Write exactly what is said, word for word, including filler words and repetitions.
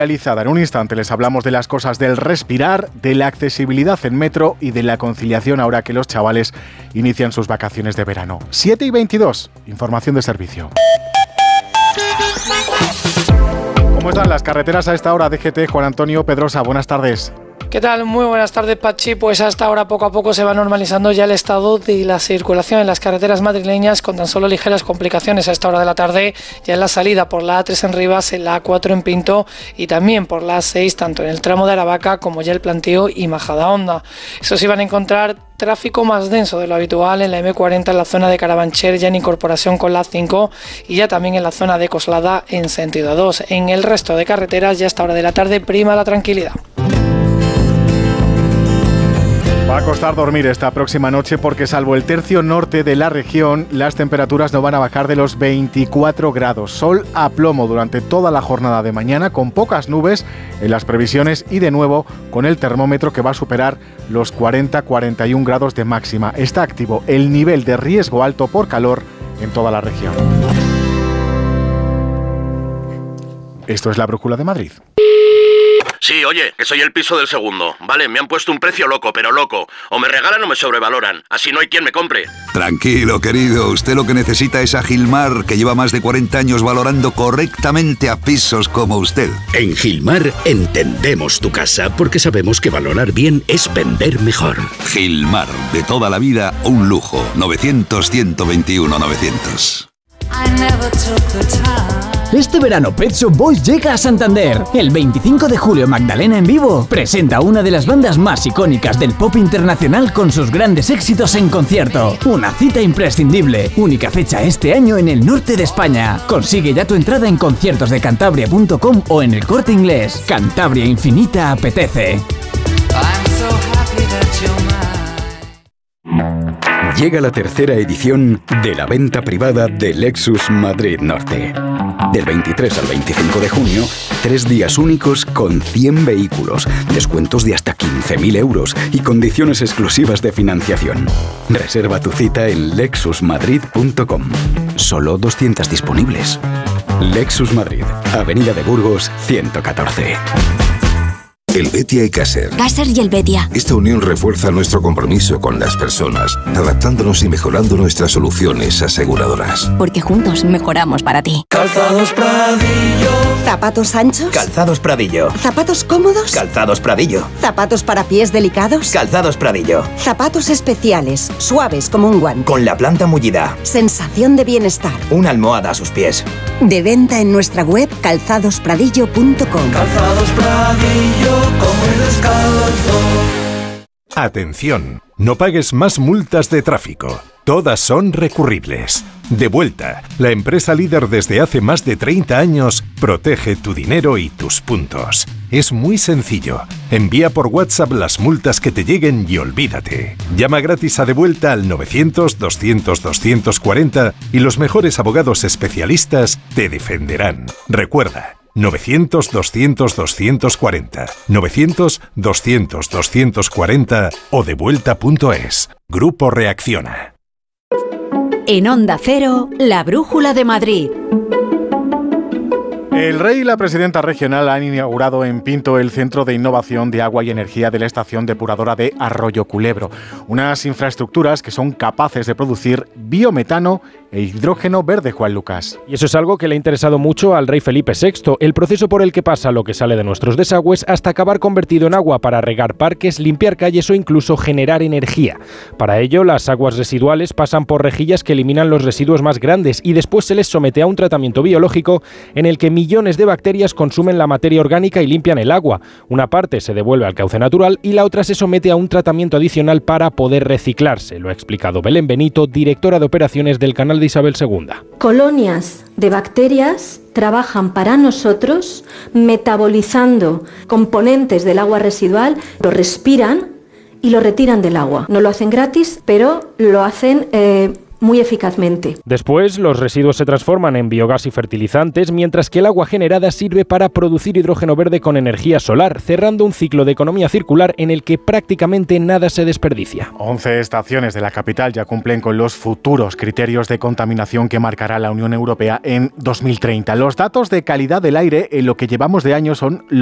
En un instante les hablamos de las cosas del respirar, de la accesibilidad en metro y de la conciliación ahora que los chavales inician sus vacaciones de verano. siete y veintidós, información de servicio. ¿Cómo están las carreteras a esta hora? D G T, Juan Antonio Pedrosa, buenas tardes. ¿Qué tal? Muy buenas tardes, Pachi. Pues hasta ahora poco a poco se va normalizando ya el estado de la circulación en las carreteras madrileñas, con tan solo ligeras complicaciones a esta hora de la tarde, ya en la salida por la A tres en Rivas, en la A cuatro en Pinto y también por la A seis, tanto en el tramo de Aravaca como ya el Plantío y Majadahonda. Eso sí, van a encontrar tráfico más denso de lo habitual en la eme cuarenta en la zona de Carabanchel, ya en incorporación con la A cinco y ya también en la zona de Coslada en sentido A dos. En el resto de carreteras ya a esta hora de la tarde prima la tranquilidad. Va a costar dormir esta próxima noche porque salvo el tercio norte de la región, las temperaturas no van a bajar de los veinticuatro grados. Sol a plomo durante toda la jornada de mañana, con pocas nubes en las previsiones y de nuevo con el termómetro que va a superar los cuarenta a cuarenta y un grados de máxima. Está activo el nivel de riesgo alto por calor en toda la región. Esto es la Brújula de Madrid. Sí, oye, que soy el piso del segundo. Vale, me han puesto un precio loco, pero loco. O me regalan o me sobrevaloran. Así no hay quien me compre. Tranquilo, querido. Usted lo que necesita es a Gilmar, que lleva más de cuarenta años valorando correctamente a pisos como usted. En Gilmar entendemos tu casa porque sabemos que valorar bien es vender mejor. Gilmar, de toda la vida, un lujo. novecientos, ciento veintiuno, novecientos. Este verano Pet Shop Boys llega a Santander. El veinticinco de julio Magdalena en vivo presenta una de las bandas más icónicas del pop internacional con sus grandes éxitos en concierto. Una cita imprescindible. Única fecha este año en el norte de España. Consigue ya tu entrada en conciertos de cantabria punto com o en El Corte Inglés. Cantabria Infinita apetece. Llega la tercera edición de la venta privada de Lexus Madrid Norte. Del veintitrés al veinticinco de junio, tres días únicos con cien vehículos, descuentos de hasta quince mil euros y condiciones exclusivas de financiación. Reserva tu cita en lexus madrid punto com. Solo doscientas disponibles. Lexus Madrid, Avenida de Burgos, ciento catorce. El Betia y Caser. Caser y el Betia. Esta unión refuerza nuestro compromiso con las personas, adaptándonos y mejorando nuestras soluciones aseguradoras. Porque juntos mejoramos para ti. Calzados Pradillo. ¿Zapatos anchos? Calzados Pradillo. ¿Zapatos cómodos? Calzados Pradillo. ¿Zapatos para pies delicados? Calzados Pradillo. Zapatos especiales, suaves como un guante. Con la planta mullida. Sensación de bienestar. Una almohada a sus pies. De venta en nuestra web calzados pradillo punto com. Calzados Pradillo. Como el descalzo. Atención, no pagues más multas de tráfico. Todas son recurribles. Devuelta, la empresa líder desde hace más de treinta años, protege tu dinero y tus puntos. Es muy sencillo. Envía por WhatsApp las multas que te lleguen y olvídate. Llama gratis a Devuelta al novecientos, doscientos, doscientos cuarenta y los mejores abogados especialistas te defenderán. Recuerda, novecientos, doscientos, doscientos cuarenta, novecientos, doscientos, doscientos cuarenta o devuelta punto es. Grupo Reacciona. En Onda Cero, la Brújula de Madrid. El Rey y la presidenta regional han inaugurado en Pinto el Centro de Innovación de Agua y Energía de la Estación Depuradora de Arroyo Culebro. Unas infraestructuras que son capaces de producir biometano e hidrógeno verde, Juan Lucas. Y eso es algo que le ha interesado mucho al rey Felipe sexto, el proceso por el que pasa lo que sale de nuestros desagües hasta acabar convertido en agua para regar parques, limpiar calles o incluso generar energía. Para ello, las aguas residuales pasan por rejillas que eliminan los residuos más grandes y después se les somete a un tratamiento biológico en el que millones de bacterias consumen la materia orgánica y limpian el agua. Una parte se devuelve al cauce natural y la otra se somete a un tratamiento adicional para poder reciclarse. Lo ha explicado Belén Benito, directora de operaciones del canal de Isabel segunda. Colonias de bacterias trabajan para nosotros metabolizando componentes del agua residual, lo respiran y lo retiran del agua. No lo hacen gratis, pero lo hacen eh, muy eficazmente. Después, los residuos se transforman en biogás y fertilizantes, mientras que el agua generada sirve para producir hidrógeno verde con energía solar, cerrando un ciclo de economía circular en el que prácticamente nada se desperdicia. once estaciones de la capital ya cumplen con los futuros criterios de contaminación que marcará la Unión Europea en dos mil treinta. Los datos de calidad del aire en lo que llevamos de año son